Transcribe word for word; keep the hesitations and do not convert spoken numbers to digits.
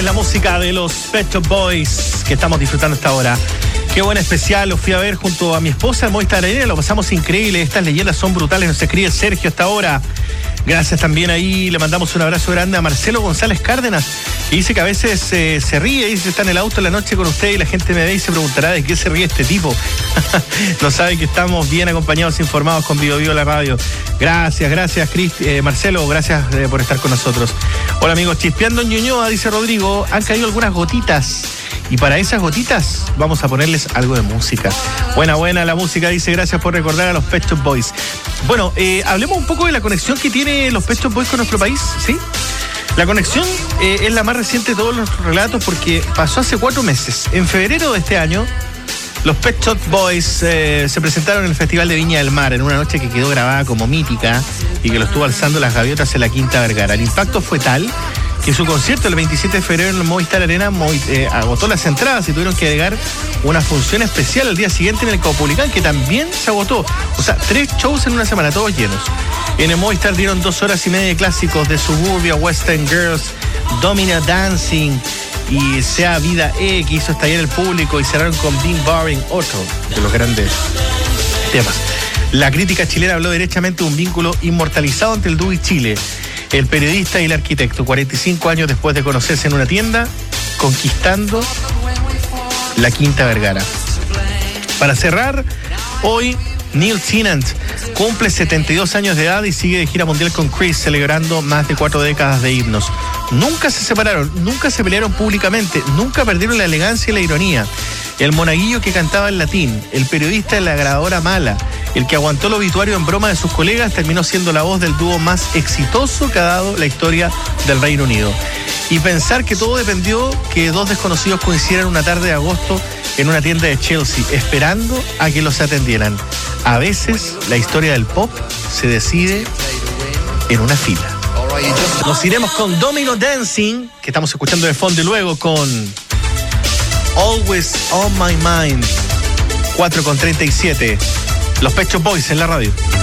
la música de los Pet Shop Boys que estamos disfrutando esta hora. Qué buen especial, lo fui a ver junto a mi esposa en Movistar Arena, lo pasamos increíble, estas leyendas son brutales, nos escribe Sergio hasta ahora. Gracias también ahí, le mandamos un abrazo grande a Marcelo González Cárdenas, que dice que a veces eh, se ríe, dice está en el auto en la noche con usted y la gente me ve y se preguntará de qué se ríe este tipo. No sabe que estamos bien acompañados, informados con Vivo Vivo la radio. Gracias, gracias Crist, eh, Marcelo, gracias eh, por estar con nosotros. Hola amigos, chispeando en Ñuñoa, dice Rodrigo, han caído algunas gotitas. Y para esas gotitas vamos a ponerles algo de música. Buena, buena la música, dice, gracias por recordar a los Pet Shop Boys. Bueno, eh, hablemos un poco de la conexión que tiene los Pet Shop Boys con nuestro país, ¿sí? La conexión eh, es la más reciente de todos los relatos porque pasó hace cuatro meses. En febrero de este año, los Pet Shop Boys eh, se presentaron en el Festival de Viña del Mar en una noche que quedó grabada como mítica y que lo estuvo alzando las gaviotas en la Quinta Vergara. El impacto fue tal que su concierto el veintisiete de febrero en el Movistar Arena eh, agotó las entradas y tuvieron que agregar una función especial al día siguiente en el Caupolicán, que también se agotó. O sea, tres shows en una semana, todos llenos. En el Movistar dieron dos horas y media de clásicos de Suburbia, Western Girls, Domina Dancing y Sea Vida E, que hizo estallar el público, y cerraron con Dean Baring, otro de los grandes temas. La crítica chilena habló derechamente de un vínculo inmortalizado entre el dúo y Chile. El periodista y el arquitecto, cuarenta y cinco años después de conocerse en una tienda, conquistando la Quinta Vergara. Para cerrar, hoy Neil Tennant cumple setenta y dos años de edad y sigue de gira mundial con Chris, celebrando más de cuatro décadas de himnos. Nunca se separaron, nunca se pelearon públicamente, nunca perdieron la elegancia y la ironía. El monaguillo que cantaba en latín, el periodista de la grabadora mala, el que aguantó el obituario en broma de sus colegas, terminó siendo la voz del dúo más exitoso que ha dado la historia del Reino Unido. Y pensar que todo dependió que dos desconocidos coincidieran una tarde de agosto en una tienda de Chelsea, esperando a que los atendieran. A veces la historia del pop se decide en una fila. Nos iremos con Domino Dancing, que estamos escuchando de fondo, y luego con Always on My Mind, cuatro con treinta y siete. Los Pet Shop Boys en la radio.